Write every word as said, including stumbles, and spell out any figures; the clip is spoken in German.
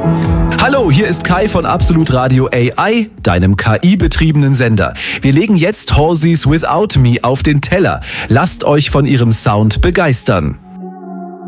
Hallo, hier ist Kai von Absolut Radio A I, deinem K I-betriebenen Sender. Wir legen jetzt Halsey's Without Me auf den Teller. Lasst euch von ihrem Sound begeistern.